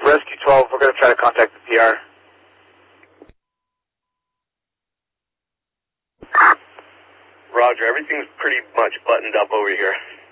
Rescue 12, we're going to try to contact the PR. Roger, everything's pretty much buttoned up over here.